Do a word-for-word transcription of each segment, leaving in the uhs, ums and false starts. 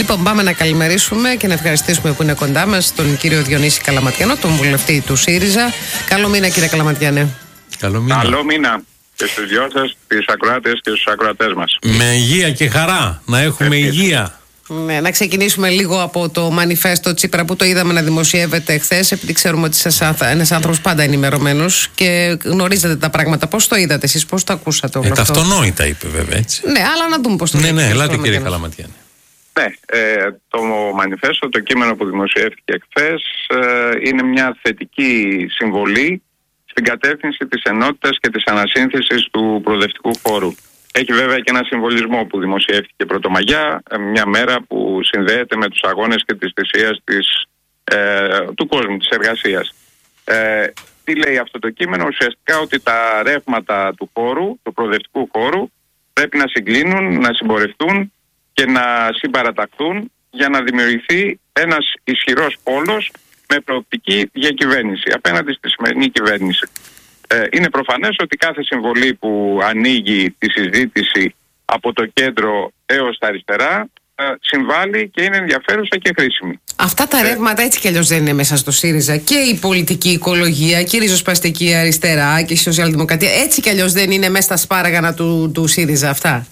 Λοιπόν, πάμε να καλημερίσουμε και να ευχαριστήσουμε που είναι κοντά μας τον κύριο Διονύση Καλαματιανό, τον βουλευτή του ΣΥΡΙΖΑ. Καλό μήνα, κύριε Καλαματιανέ. Καλό μήνα. Καλό μήνα και στους δυο σας, τις ακροάτες και στους ακροατές μας. Με υγεία και χαρά, να έχουμε Επίσης. υγεία. Ναι, να ξεκινήσουμε λίγο από το μανιφέστο Τσίπρα που το είδαμε να δημοσιεύεται χθες, επειδή ξέρουμε ότι είσαι ένας άνθρωπος πάντα ενημερωμένος και γνωρίζετε τα πράγματα. Πώς το είδατε εσείς, πώς το ακούσατε όλο Ε, αυτό? τα αυτονόητα είπε βέβαια, έτσι. Ναι, αλλά να δούμε πώς το Ναι, είδατε, ναι, κύριε ελάτε κύριε Καλαματιανό. Καλαματιανέ. Ναι, ε, το μανιφέστο, το κείμενο που δημοσιεύτηκε χθες, ε, είναι μια θετική συμβολή στην κατεύθυνση της ενότητας και της ανασύνθεσης του προοδευτικού χώρου. Έχει βέβαια και ένα συμβολισμό που δημοσιεύτηκε Πρωτομαγιά, μια μέρα που συνδέεται με τους αγώνες και τις θυσίες της, ε, του κόσμου, της εργασίας. Ε, τι λέει αυτό το κείμενο? Ουσιαστικά ότι τα ρεύματα του χώρου, του προοδευτικού χώρου, πρέπει να συγκλίνουν, να συμπορευτούν και να συμπαραταχθούν για να δημιουργηθεί ένας ισχυρός πόλος με προοπτική διακυβέρνηση απέναντι στη σημερινή κυβέρνηση. Ε, είναι προφανές ότι κάθε συμβολή που ανοίγει τη συζήτηση από το κέντρο έως τα αριστερά ε, συμβάλλει και είναι ενδιαφέρουσα και χρήσιμη. Αυτά τα ρεύματα έτσι κι αλλιώς δεν είναι μέσα στο ΣΥΡΙΖΑ. Και η πολιτική οικολογία και η ριζοσπαστική αριστερά και η σοσιαλδημοκρατία έτσι κι αλλιώς δεν είναι μέσα στα σπάραγανα του, του ΣΥΡΙΖΑ αυτά.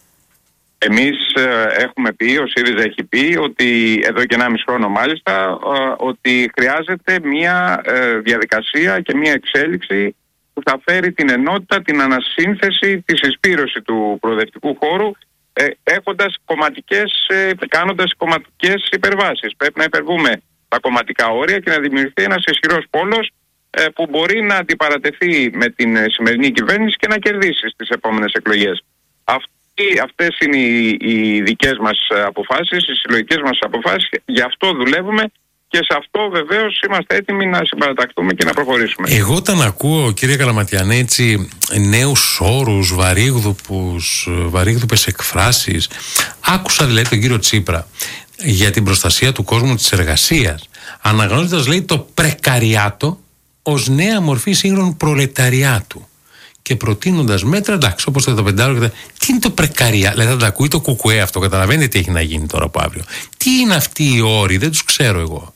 Εμείς ε, έχουμε πει, ο ΣΥΡΙΖΑ έχει πει ότι εδώ και ένα μισό χρόνο μάλιστα ε, ότι χρειάζεται μια ε, διαδικασία και μια εξέλιξη που θα φέρει την ενότητα, την ανασύνθεση, τη συσπήρωση του προοδευτικού χώρου ε, έχοντας κομματικές, ε, κάνοντας κομματικές υπερβάσεις. Πρέπει να υπερβούμε τα κομματικά όρια και να δημιουργηθεί ένας ισχυρός πόλος ε, που μπορεί να αντιπαρατεθεί με την ε, σημερινή κυβέρνηση και να κερδίσει στις επόμενες εκλογές. Αυτό Αυτές είναι οι, οι δικές μας αποφάσεις, οι συλλογικές μας αποφάσεις. Γι' αυτό δουλεύουμε και σε αυτό βεβαίως είμαστε έτοιμοι να συμπαραταχθούμε και να προχωρήσουμε. Εγώ όταν ακούω, κύριε Καλαματιανέ, έτσι νέους όρους, βαρύγδουπους, βαρύγδουπες εκφράσεις, άκουσα δηλαδή τον κύριο Τσίπρα για την προστασία του κόσμου της εργασίας, αναγνωρίζοντας λέει το πρεκαριάτο ως νέα μορφή σύγχρονου προλεταριάτου. Και προτείνοντας μέτρα, εντάξει, όπως το πεντάωρο. Τι είναι το πρεκαριά, δηλαδή θα τα ακούει το κουκουέ αυτό, καταλαβαίνετε τι έχει να γίνει τώρα από αύριο. Τι είναι αυτοί οι όροι, δεν τους ξέρω εγώ.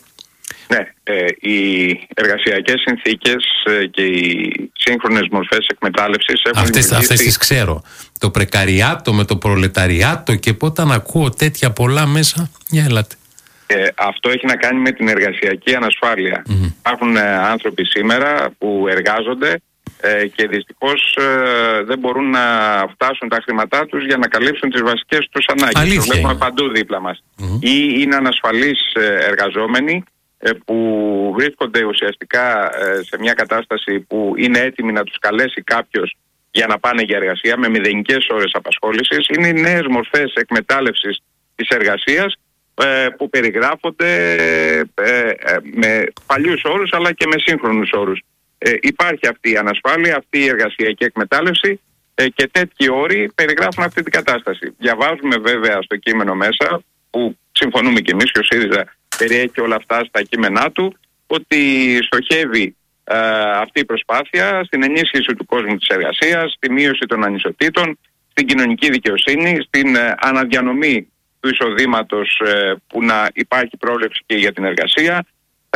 Ναι, ε, οι εργασιακές συνθήκες ε, και οι σύγχρονες μορφές εκμετάλλευσης έχουν Αυτές, δημιουργήσει... αυτές τις ξέρω. Το πρεκαριάτο με το προλεταριάτο και πότε να ακούω τέτοια πολλά μέσα, για ελάτε. Ε, αυτό έχει να κάνει με την εργασιακή ανασφάλεια. Mm-hmm. Υπάρχουν ε, άνθρωποι σήμερα που εργάζονται και δυστυχώς ε, δεν μπορούν να φτάσουν τα χρήματά τους για να καλύψουν τις βασικές τους ανάγκες. Το βλέπουμε παντού δίπλα μας. Mm-hmm. Ή είναι ανασφαλείς εργαζόμενοι ε, που βρίσκονται ουσιαστικά ε, σε μια κατάσταση που είναι έτοιμοι να τους καλέσει κάποιος για να πάνε για εργασία με μηδενικές ώρες απασχόλησης. Είναι οι νέες μορφές εκμετάλλευσης της εργασίας ε, που περιγράφονται ε, ε, με παλιούς όρους αλλά και με σύγχρονους όρους. Ε, υπάρχει αυτή η ανασφάλεια, αυτή η εργασιακή εκμετάλλευση ε, και τέτοιοι όροι περιγράφουν αυτή την κατάσταση. Διαβάζουμε βέβαια στο κείμενο μέσα, που συμφωνούμε και εμείς και ο ΣΥΡΙΖΑ περιέχει όλα αυτά στα κείμενά του, ότι στοχεύει ε, αυτή η προσπάθεια στην ενίσχυση του κόσμου της εργασίας, στη μείωση των ανισοτήτων, στην κοινωνική δικαιοσύνη, στην ε, αναδιανομή του εισοδήματος ε, που να υπάρχει πρόβλεψη και για την εργασία,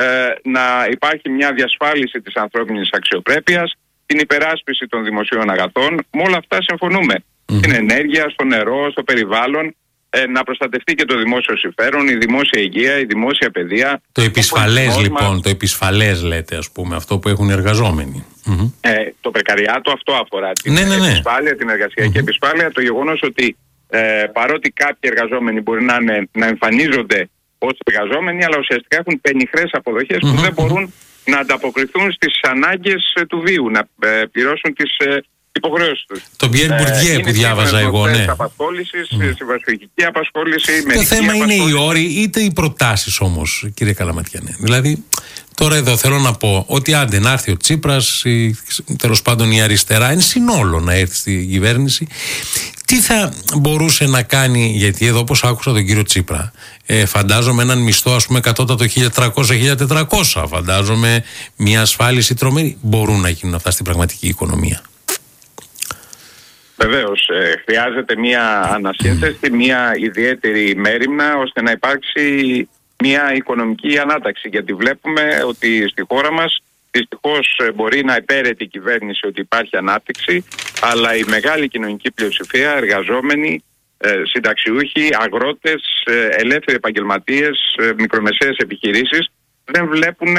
να υπάρχει μια διασφάλιση της ανθρώπινης αξιοπρέπειας, την υπεράσπιση των δημοσίων αγαθών. Με όλα αυτά συμφωνούμε. Mm. Στην ενέργεια, στο νερό, στο περιβάλλον, ε, να προστατευτεί και το δημόσιο συμφέρον, η δημόσια υγεία, η δημόσια παιδεία. Το επισφαλές το λοιπόν, το επισφαλές λέτε, ας πούμε, αυτό που έχουν οι εργαζόμενοι. Mm-hmm. Ε, το πρεκαριάτο αυτό αφορά την ναι, ναι, ναι. επισφάλεια, την εργασιακή mm-hmm. επισφάλεια, το γεγονός ότι ε, παρότι κάποιοι εργαζόμενοι μπορεί να, είναι, να εμφανίζονται ως εργαζόμενοι, αλλά ουσιαστικά έχουν πενιχρές αποδοχές mm-hmm. που δεν μπορούν να ανταποκριθούν στις ανάγκες ε, του βίου, να ε, πληρώσουν τις ε, υποχρεώσεις τους. Το Πιέρ Μπουρδιέ ε, που διάβαζα εγώ, ναι. Απασχόλησης, mm. συμβασιολογική απασχόληση. Το θέμα είναι οι όροι είτε οι προτάσεις όμως, κύριε Καλαματιανέ. Δηλαδή, τώρα εδώ θέλω να πω ότι άντε να έρθει ο Τσίπρας, τέλος πάντων η αριστερά, είναι συνόλο να έρθει στην κυβέρνηση. Τι θα μπορούσε να κάνει, γιατί εδώ όπως άκουσα τον κύριο Τσίπρα, ε, φαντάζομαι έναν μισθό ας πούμε κατώτατο χίλια τριακόσια με χίλια τετρακόσια, φαντάζομαι μια ασφάλιση τρομερή. Μπορούν να γίνουν αυτά στην πραγματική οικονομία? Βεβαίως, ε, χρειάζεται μια ανασύνθεση, μια ιδιαίτερη μέριμνα ώστε να υπάρξει μια οικονομική ανάταξη. Γιατί βλέπουμε ότι στη χώρα μας δυστυχώς μπορεί να υπέρεται η κυβέρνηση ότι υπάρχει ανάπτυξη, αλλά η μεγάλη κοινωνική πλειοψηφία, εργαζόμενοι, ε, συνταξιούχοι, αγρότες, ε, ελεύθεροι επαγγελματίες, ε, μικρομεσαίες επιχειρήσεις δεν βλέπουν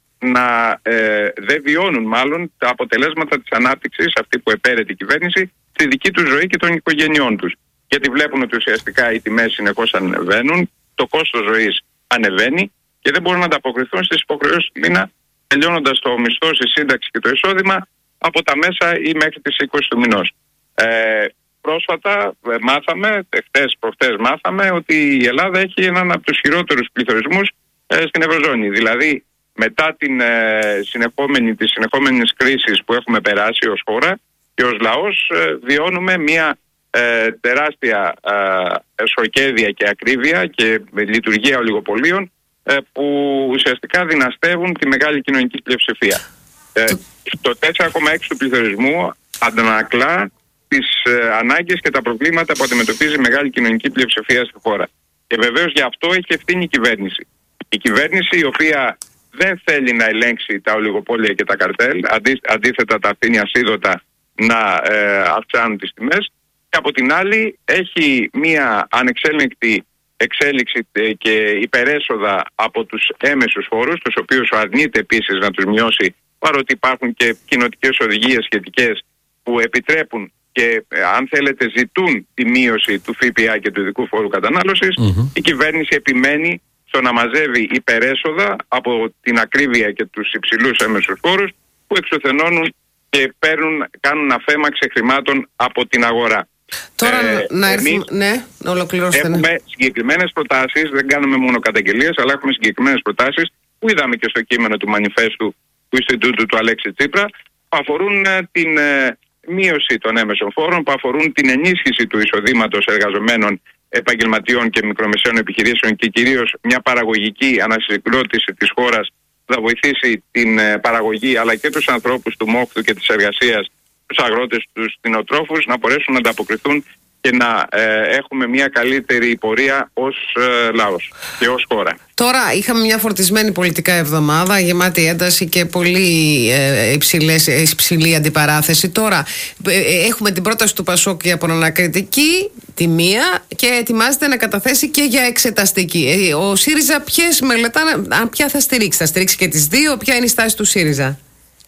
να ε, δεν βιώνουν μάλλον τα αποτελέσματα της ανάπτυξης, αυτή που επέρεται η κυβέρνηση, στη δική τους ζωή και των οικογενειών τους. Γιατί βλέπουν ότι ουσιαστικά οι τιμές συνεχώς ανεβαίνουν, το κόστος ζωής ανεβαίνει και δεν μπορούν να ανταποκριθούν στις υποχρεώσεις του μήνα, τελειώνοντας το μισθό, η σύνταξη και το εισόδημα από τα μέσα ή μέχρι τις είκοσι του μηνός. Ε, πρόσφατα ε, μάθαμε, χτες προχτές μάθαμε, ότι η Ελλάδα έχει έναν από τους χειρότερους πληθωρισμούς ε, στην Ευρωζώνη. Δηλαδή, μετά την ε, συνεχόμενη, τις συνεχόμενες κρίσεις που έχουμε περάσει ως χώρα και ως λαός, ε, βιώνουμε μια ε, τεράστια ε, εσωκέδια και ακρίβεια και λειτουργία ολιγοπολίων ε, που ουσιαστικά δυναστεύουν τη μεγάλη κοινωνική πλειοψηφία. Ε, το τέσσερα κόμμα έξι του πληθωρισμού αντανακλά τις ε, ανάγκες και τα προβλήματα που αντιμετωπίζει η μεγάλη κοινωνική πλειοψηφία στη χώρα. Και βεβαίως γι' αυτό έχει ευθύνη η κυβέρνηση. Η κυβέρνηση η οποία δεν θέλει να ελέγξει τα ολιγοπόλια και τα καρτέλ, αντί, αντίθετα τα αφήνει ασίδωτα να ε, αυξάνουν τις τιμές, και από την άλλη έχει μία ανεξέλεγκτη εξέλιξη και υπερέσοδα από τους έμεσους φόρους, τους οποίους αρνείται επίσης να τους μειώσει, παρότι υπάρχουν και κοινοτικές οδηγίες σχετικές που επιτρέπουν και αν θέλετε ζητούν τη μείωση του ΦΠΑ και του ειδικού φόρου κατανάλωσης. Mm-hmm. Η κυβέρνηση επιμένει στο να μαζεύει υπερέσοδα από την ακρίβεια και τους υψηλούς έμεσους φόρους που εξουθενώνουν και παίρνουν, κάνουν αφέμαξη χρημάτων από την αγορά. Τώρα ε, να έρθουμε, ναι, ολοκληρώστε. Έχουμε ναι. συγκεκριμένες προτάσεις, δεν κάνουμε μόνο καταγγελίες, αλλά έχουμε συγκεκριμένες προτάσεις που είδαμε και στο κείμενο του μανιφέστου του Ινστιτούτου του Αλέξη Τσίπρα, που αφορούν ε, την ε, μείωση των έμεσων φόρων, που αφορούν την ενίσχυση του εισοδήματος εργαζομένων επαγγελματιών και μικρομεσαίων επιχειρήσεων και κυρίως μια παραγωγική ανασυγκρότηση της χώρας που θα βοηθήσει την ε, παραγωγή αλλά και τους ανθρώπους του μόχθου και της εργασίας, τους αγρότες, τους κτηνοτρόφους, να μπορέσουν να ανταποκριθούν και να ε, έχουμε μια καλύτερη πορεία ως ε, λαός και ως χώρα. Τώρα είχαμε μια φορτισμένη πολιτικά εβδομάδα, γεμάτη ένταση και πολύ ε, υψηλές, υψηλή αντιπαράθεση. Τώρα ε, έχουμε την πρόταση του Πασόκ για προανακριτική, τη μία, και ετοιμάζεται να καταθέσει και για εξεταστική. Ε, ο ΣΥΡΙΖΑ ποιες μελετάνε, αν ποια θα στηρίξει, θα στηρίξει και τις δύο, ποια είναι η στάση του ΣΥΡΙΖΑ?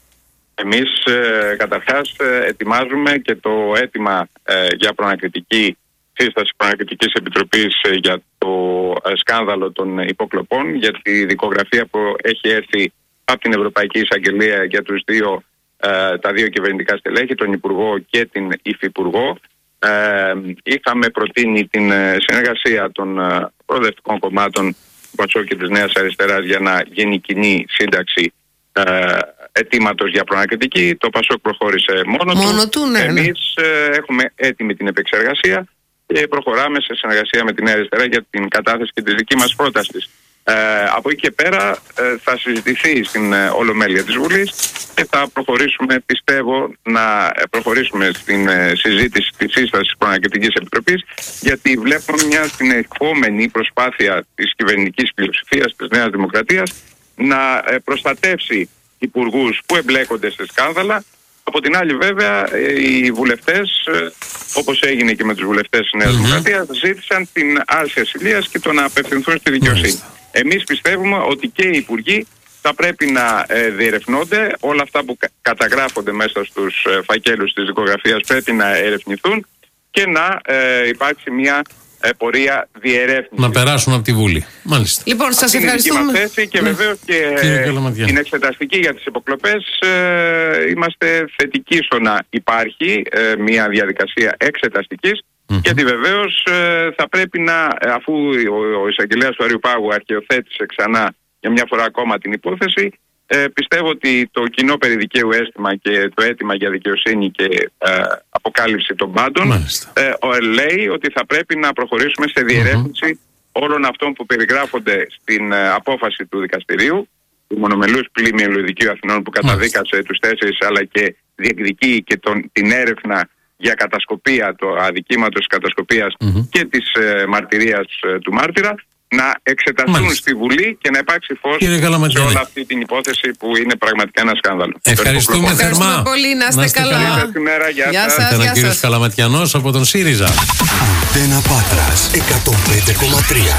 Εμείς ε, καταρχάς ε, ετοιμάζουμε και το αίτημα ε, για προανακριτική σύσταση Προανακριτικής Επιτροπής ε, για το ε, σκάνδαλο των υποκλοπών, για τη δικογραφία που έχει έρθει από την Ευρωπαϊκή Εισαγγελία για τους δύο, ε, τα δύο κυβερνητικά στελέχη, τον Υπουργό και την Υφυπουργό. Ε, είχαμε προτείνει την ε, συνεργασία των ε, προοδευτικών κομμάτων του Πασόκ και της Νέας Αριστεράς για να γίνει κοινή σύνταξη ε, αιτήματος για προανακριτική. Το Πασόκ προχώρησε μόνο, μόνο του. του ναι, Εμείς ναι. Ε, έχουμε έτοιμη την επεξεργασία και προχωράμε σε συνεργασία με την Νέα Αριστερά για την κατάθεση και τη δική μας πρόταση. Ε, από εκεί και πέρα ε, θα συζητηθεί στην ε, Ολομέλεια της Βουλής και θα προχωρήσουμε, πιστεύω, να προχωρήσουμε στην ε, συζήτηση της σύστασης Προανακριτικής Επιτροπής, γιατί βλέπουμε μια συνεχόμενη προσπάθεια της κυβερνητικής πλειοψηφίας της Νέας Δημοκρατίας να ε, προστατεύσει υπουργούς που εμπλέκονται σε σκάνδαλα. Από την άλλη βέβαια οι βουλευτές, όπως έγινε και με τους βουλευτές της Νέας mm-hmm. Δημοκρατίας, ζήτησαν την άρση ασυλίας και το να απευθυνθούν στη δικαιοσύνη. Mm-hmm. Εμείς πιστεύουμε ότι και οι υπουργοί θα πρέπει να ε, διερευνώνται, όλα αυτά που κα- καταγράφονται μέσα στους ε, φακέλους της δικογραφίας πρέπει να ερευνηθούν και να ε, υπάρξει μια ε, πορεία διερεύνηση. Να περάσουν από τη Βουλή. Μάλιστα. Λοιπόν, σας ευχαριστούμε. Είναι η δική μας θέση και ναι. βεβαίως και ε, την εξεταστική για τις υποκλοπές ε, είμαστε θετικοί στο να υπάρχει ε, μια διαδικασία εξεταστικής mm-hmm. γιατί βεβαίως ε, θα πρέπει να, αφού ο, ο εισαγγελέας του Αριουπάγου αρχαιοθέτησε ξανά για μια φορά ακόμα την υπόθεση, Ε, πιστεύω ότι το κοινό περιδικαίου αίσθημα και το αίτημα για δικαιοσύνη και ε, αποκάλυψη των πάντων ε, ο, λέει ότι θα πρέπει να προχωρήσουμε σε διερεύνηση mm-hmm. όλων αυτών που περιγράφονται στην ε, απόφαση του δικαστηρίου του μονομελούς πλήμιου Δικαίου Αθηνών που καταδίκασε mm-hmm. τους τέσσερις, αλλά και διεκδικεί και τον, την έρευνα για κατασκοπία, το αδικήματος της κατασκοπίας mm-hmm. και της ε, μαρτυρίας ε, του μάρτυρα, να εξεταστούν Μάλιστα. στη Βουλή και να υπάρξει φως σε όλη αυτή την υπόθεση που είναι πραγματικά ένα σκάνδαλο. Ευχαριστούμε θερμά. Ευχαριστούμε πολύ, να είστε, να είστε καλά. καλά. Καλημέρα, γεια, γεια σας. Ήταν ο κύριος Καλαματιανός από τον ΣΥΡΙΖΑ. Αντένα Πάτρας εκατόν πέντε κόμμα τρία.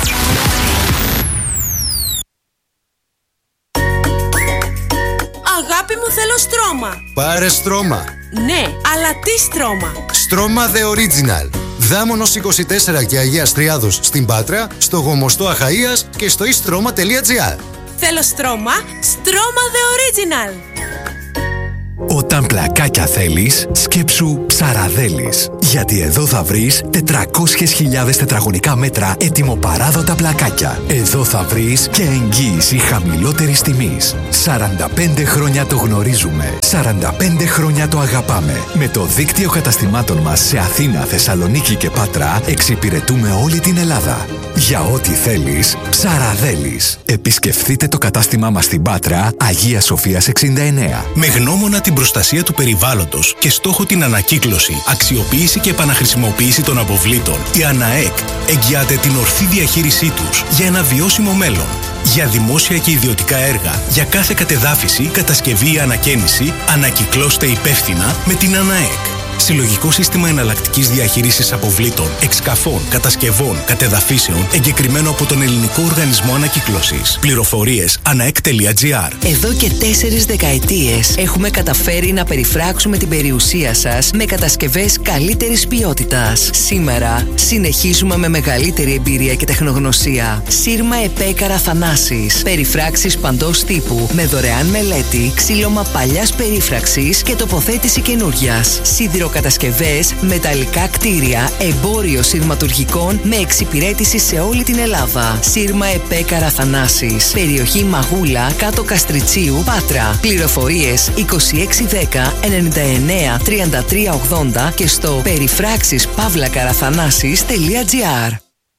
Αγάπη μου, θέλω στρώμα. Πάρε στρώμα. Ναι, αλλά τι στρώμα? Στρώμα The Original. Δάμονος είκοσι τέσσερα και Αγίας Τριάδος στην Πάτρα, στο Γομοστό Αχαΐας και στο istρoma τελεία gr. Θέλω στρώμα, στρώμα The Original. Όταν πλακάκια θέλεις, σκέψου Ψαραδέλης. Γιατί εδώ θα βρεις τετρακόσιες χιλιάδες τετραγωνικά μέτρα ετοιμοπαράδοτα πλακάκια. Εδώ θα βρεις και εγγύηση χαμηλότερης τιμής. σαράντα πέντε χρόνια το γνωρίζουμε. σαράντα πέντε χρόνια το αγαπάμε. Με το δίκτυο καταστημάτων μας σε Αθήνα, Θεσσαλονίκη και Πάτρα εξυπηρετούμε όλη την Ελλάδα. Για ό,τι θέλεις, Ψαραδέλης. Επισκεφθείτε το κατάστημά μας στην Πάτρα, Αγία Σοφίας εξήντα εννέα. Με γνώμονα την προστασία του περιβάλλοντος και στόχο την ανακύκλωση, αξιοποίηση και επαναχρησιμοποίηση των αποβλήτων, η ΑΝΑΕΚ εγγυάται την ορθή διαχείρισή τους για ένα βιώσιμο μέλλον. Για δημόσια και ιδιωτικά έργα, για κάθε κατεδάφιση, κατασκευή ή ανακαίνιση, ανακυκλώστε υπεύθυνα με την ΑΝΑΕΚ. Συλλογικό σύστημα εναλλακτικής διαχείρισης αποβλήτων, εξκαφών, κατασκευών, κατεδαφίσεων, εγκεκριμένο από τον Ελληνικό Οργανισμό Ανακύκλωσης. Πληροφορίες αναεκ τελεία gr. Εδώ και τέσσερις δεκαετίες έχουμε καταφέρει να περιφράξουμε την περιουσία σας με κατασκευές καλύτερης ποιότητας. Σήμερα συνεχίζουμε με μεγαλύτερη εμπειρία και τεχνογνωσία. Σύρμα Επέκαρα Θανάσης. Περιφράξεις παντός τύπου με δωρεάν μελέτη, ξύλωμα παλιάς περίφραξης και τοποθέτηση καινούριας. Κατασκευές, μεταλλικά κτίρια, εμπόριο σειρματουργικών με εξυπηρέτηση σε όλη την Ελλάδα. Σύρμα Επέκαρα Θανάσης. Περιοχή Μαγούλα, κάτω Καστριτσίου, Πάτρα. Πληροφορίες είκοσι έξι δέκα ενενήντα εννέα τριάντα τρία ογδόντα και στο περιφράξεις παύλα καραθανάσης τελεία gr.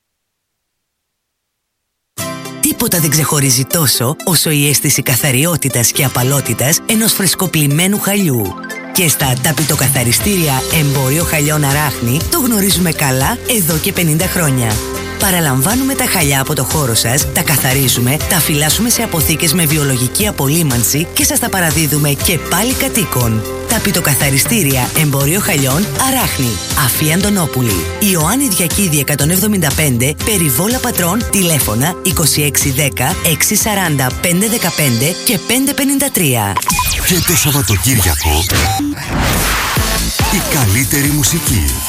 Τίποτα δεν ξεχωρίζει τόσο όσο η αίσθηση καθαριότητας και απαλότητας ενός φρεσκοπλημμένου χαλιού. Και στα ταπητοκαθαριστήρια Εμπόριο Χαλιών Αράχνη το γνωρίζουμε καλά εδώ και πενήντα χρόνια. Παραλαμβάνουμε τα χαλιά από το χώρο σας, τα καθαρίζουμε, τα φυλάσσουμε σε αποθήκες με βιολογική απολύμανση και σας τα παραδίδουμε και πάλι κατοίκων. Ταπητοκαθαριστήρια Εμπόριο Χαλιών Αράχνη. Αφή Αντωνόπουλη. Ιωάννη Διακίδη εκατόν εβδομήντα πέντε, Περιβόλα Πατρών, τηλέφωνα είκοσι έξι δέκα έξι σαράντα πέντε δεκαπέντε και πέντε πενήντα τρία. Και το Σαββατοκύριακο η καλύτερη μουσική.